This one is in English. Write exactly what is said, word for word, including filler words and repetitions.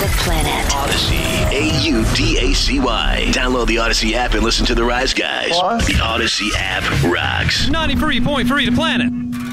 The Planet. Odyssey. A U D A C Y. Download the Odyssey app and listen to the Rise Guys. What? The Odyssey app rocks. ninety-three point three The Planet.